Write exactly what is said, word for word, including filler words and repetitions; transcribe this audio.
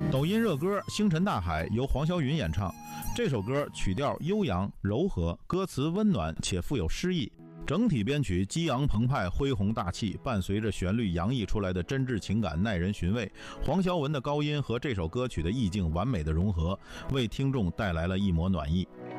抖音热歌《星辰大海》由黄霄云演唱，这首歌曲调悠扬柔和，歌词温暖且富有诗意，整体编曲激昂澎湃，恢宏大气，伴随着旋律洋溢出来的真挚情感耐人寻味。黄霄文的高音和这首歌曲的意境完美的融合，为听众带来了一抹暖意。